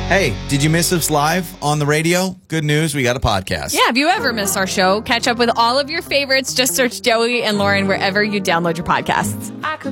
Hey, did you miss us live on the radio? Good news, we got a podcast. Yeah, if you ever miss our show, catch up with all of your favorites. Just search Joey and Lauren wherever you download your podcasts.